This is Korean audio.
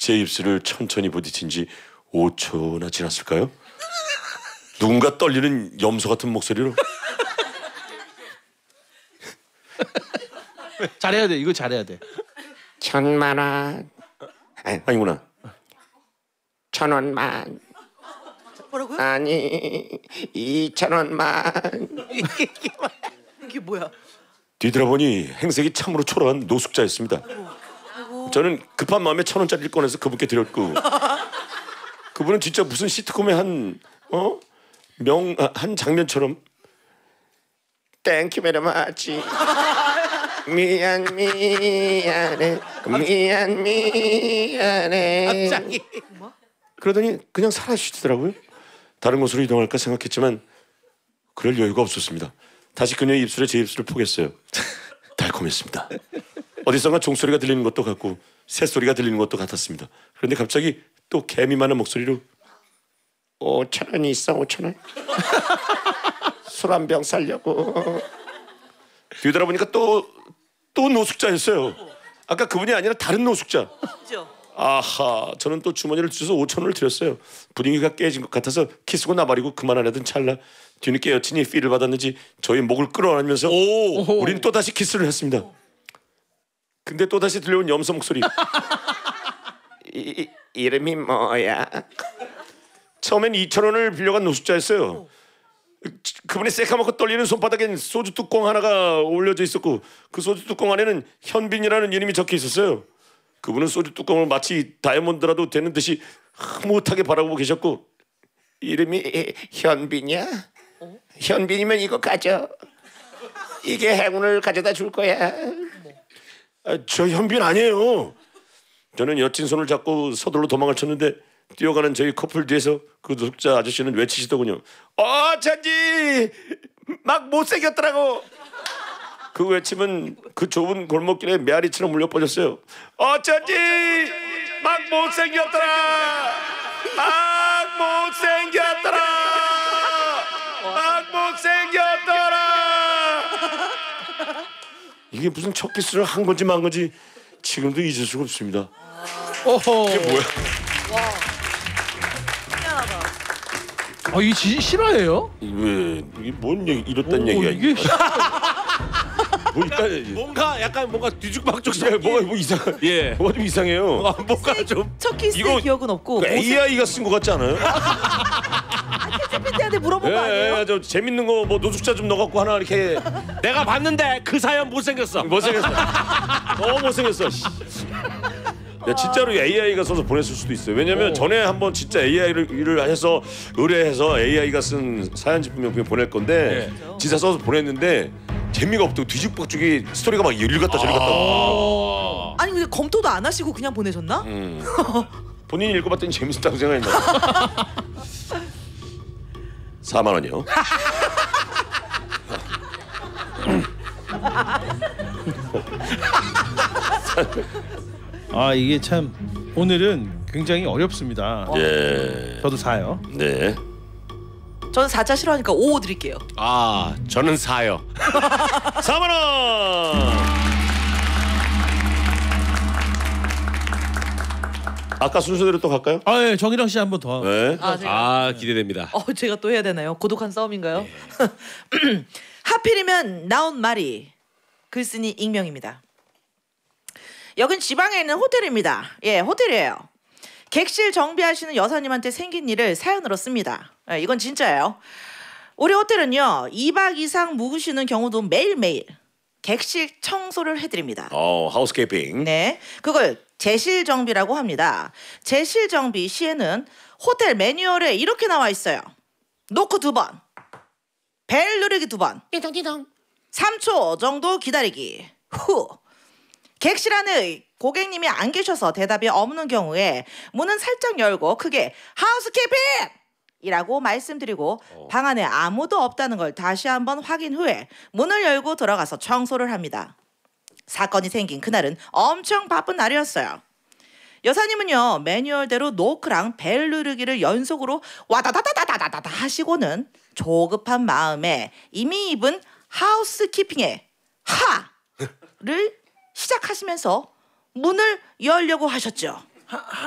제 입술을 천천히 부딪힌 지 5초나 지났을까요? 누군가 떨리는 염소 같은 목소리로 잘해야 돼. 이거 잘해야 돼. 1,000만 원. 아니구나. 1,000원만. 뭐라고요? 아니 2,000원만. 이게 뭐야? 뒤돌아보니 행색이 참으로 초라한 노숙자였습니다. 저는 급한 마음에 1,000원짜리를 꺼내서 그분께 드렸고 그분은 진짜 무슨 시트콤의 한 장면처럼 땡큐 베리 마치. 미안해. 갑자기. 그러더니 그냥 사라지더라고요. 다른 곳으로 이동할까 생각했지만 그럴 여유가 없었습니다. 다시 그녀의 입술에 제 입술을 포겠어요. 달콤했습니다. 어디선가 종소리가 들리는 것도 같고 새소리가 들리는 것도 같았습니다. 그런데 갑자기 또 개미만한 목소리로 5,000원 있어 5,000원. 술 한 병 살려고. 뒤돌아보니까 또 노숙자였어요. 아까 그분이 아니라 다른 노숙자. 진짜. 아하, 저는 또 주머니를 주셔서 5,000원을 드렸어요. 분위기가 깨진 것 같아서 키스고 나발이고 그만 안 하던 찰나 뒤늦게 여친이 필을 받았는지 저희 목을 끌어안으면서 우린 또다시 키스를 했습니다. 근데 또다시 들려온 염소 목소리. 이름이 뭐야? 처음엔 2,000원을 빌려간 노숙자였어요. 그분이 새까맣고 떨리는 손바닥엔 소주 뚜껑 하나가 올려져 있었고 그 소주 뚜껑 안에는 현빈이라는 이름이 적혀 있었어요. 그분은 소주 뚜껑을 마치 다이아몬드라도 되는 듯이 흐뭇하게 바라보고 계셨고 이름이 현빈이야? 현빈이면 이거 가져. 이게 행운을 가져다 줄 거야. 저 현빈 아니에요. 저는 여친 손을 잡고 서둘러 도망을 쳤는데 뛰어가는 저희 커플 뒤에서 그 노숙자 아저씨는 외치시더군요. 어쩐지 막 못생겼더라고. 그 외침은 그 좁은 골목길에 메아리처럼 울려 퍼졌어요. 어쩐지 막 못생겼더라. 막 못생겼더라. 막 못생겼더라. 이게 무슨 첫 키스를 한 건지 만 건지 지금도 잊을 수가 없습니다. 오호. 이게 뭐야? 미안하다. 이게 진짜 실화예요? 왜 이게 뭔 얘기 이렇단 얘기야? 이게 뭐 일단 뭔가 약간 뭔가 뒤죽박죽 뭐가 뭐 이상 예. 뭐가 좀 이상해요. 뭔가 좀 첫 키스의 이거 기억은 없고 AI가 쓴 것 같지 않아요? 챗GPT한테 물어본 거 아니에요? 저 재밌는 거 뭐 노숙자 좀 넣어갖고 하나 이렇게 내가 봤는데 그 사연 못생겼어. 못생겼어. 너무 못생겼어. 씨. 야, 진짜로 AI가 써서 보냈을 수도 있어요. 왜냐면 전에 한번 진짜 AI를 해서 의뢰해서 AI가 쓴 사연 집필 명품 보낼 건데 진짜 써서 보냈는데 재미가 없고 뒤죽박죽이 스토리가 막 이리 갔다 저리 갔다. 아니 근데 검토도 안 하시고 그냥 보내셨나? 본인이 읽어봤더니 재밌었다고 생각했나? 4만 원이요. 이게 참 오늘은 굉장히 어렵습니다. 예. 저도 사요. 네. 저는 4자 싫어하니까 5 드릴게요. 저는 사요. 4만 원. 아까 순서대로 또 갈까요? 예, 정일영 씨 한 번 더. 네. 기대됩니다. 제가 또 해야 되나요? 고독한 싸움인가요? 하필이면 나온 말이 글쓴이 익명입니다. 여긴 지방에 있는 호텔입니다. 예, 호텔이에요. 객실 정비하시는 여사님한테 생긴 일을 사연으로 씁니다. 이건 진짜예요. 우리 호텔은요 2박 이상 묵으시는 경우도 매일매일 객실 청소를 해드립니다. 하우스케이핑. 네, 그걸 제실 정비라고 합니다. 제실 정비 시에는 호텔 매뉴얼에 이렇게 나와 있어요. 노크 2번, 벨 누르기 2번, 띠동띠동. 3초 정도 기다리기 후. 객실 안에 고객님이 안 계셔서 대답이 없는 경우에 문은 살짝 열고 크게 하우스키핑! 이라고 말씀드리고 방 안에 아무도 없다는 걸 다시 한번 확인 후에 문을 열고 들어가서 청소를 합니다. 사건이 생긴 그날은 엄청 바쁜 날이었어요. 여사님은요 매뉴얼대로 노크랑 벨 누르기를 연속으로 와다다다다다다다 하시고는 조급한 마음에 이미 입은 하우스키핑의 하를 시작하시면서 문을 열려고 하셨죠.